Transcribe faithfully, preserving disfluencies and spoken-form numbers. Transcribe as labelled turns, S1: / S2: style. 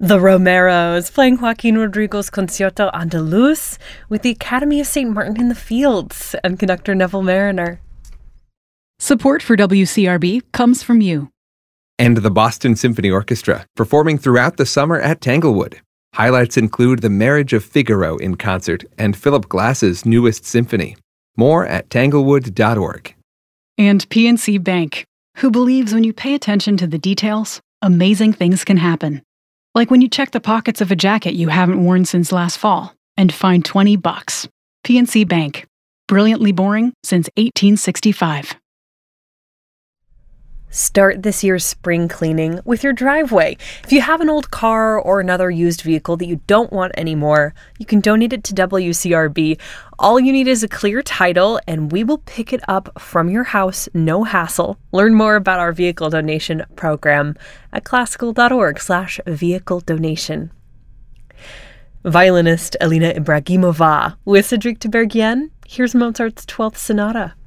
S1: The Romeros playing Joaquin Rodrigo's Concierto Andaluz with the Academy of Saint Martin in the Fields and conductor Neville Mariner.
S2: Support for W C R B comes from you.
S3: And the Boston Symphony Orchestra, performing throughout the summer at Tanglewood. Highlights include The Marriage of Figaro in concert and Philip Glass's newest symphony. More at tanglewood dot org.
S2: And P N C Bank, who believes when you pay attention to the details, amazing things can happen. Like when you check the pockets of a jacket you haven't worn since last fall and find twenty bucks. P N C Bank, brilliantly boring since eighteen sixty-five.
S1: Start this year's spring cleaning with your driveway. If you have an old car or another used vehicle that you don't want anymore, you can donate it to W C R B. All you need is a clear title, and we will pick it up from your house, no hassle. Learn more about our vehicle donation program at classical dot org slash vehicle donation. Violinist Alina Ibragimova with Cedric Tiberghien. Here's Mozart's twelfth Sonata.